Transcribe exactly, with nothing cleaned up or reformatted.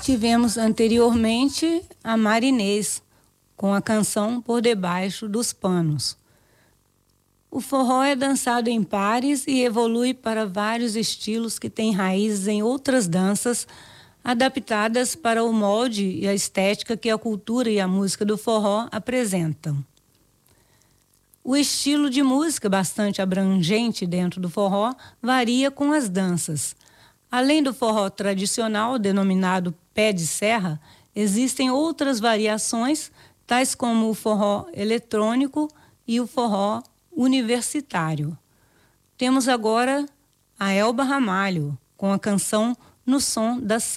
Tivemos anteriormente a Marinês, com a canção Por Debaixo dos Panos. O forró é dançado em pares e evolui para vários estilos que têm raízes em outras danças, adaptadas para o molde e a estética que a cultura e a música do forró apresentam. O estilo de música, bastante abrangente dentro do forró, varia com as danças. Além do forró tradicional, denominado pé de serra, existem outras variações, tais como o forró eletrônico e o forró universitário. Temos agora a Elba Ramalho, com a canção No Som da Samba.